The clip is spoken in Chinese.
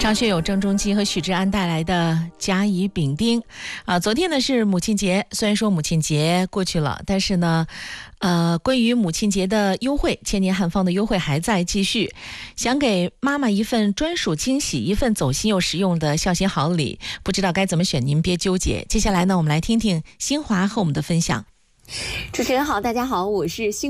上学有郑中基和许志安带来的甲乙丙丁昨天呢是母亲节，虽然说母亲节过去了，但是呢关于母亲节的优惠，千年汉方的优惠还在继续。想给妈妈一份专属惊喜，一份走心又实用的孝心好礼，不知道该怎么选，您别纠结。接下来呢，我们来听听新华和我们的分享。 主持人好，大家好，我是新